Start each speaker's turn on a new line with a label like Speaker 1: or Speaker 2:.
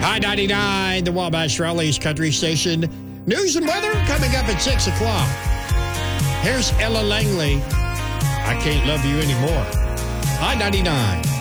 Speaker 1: I-99, the Wabash Rallies Country Station. News and weather coming up at 6 o'clock. Here's Ella Langley. I Can't Love You Anymore. I-99.